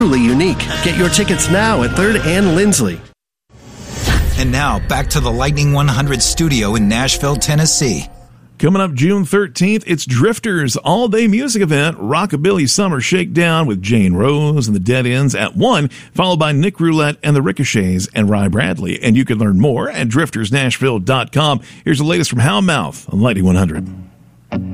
Truly unique. Get your tickets now at 3rd and Lindsley. And now, back to the Lightning 100 studio in Nashville, Tennessee. Coming up June 13th, it's Drifters all-day music event, Rockabilly Summer Shakedown with Jane Rose and the Dead Ends at 1, followed by Nick Roulette and the Ricochets and Rye Bradley. And you can learn more at driftersnashville.com. Here's the latest from Hellmouth on Lightning 100.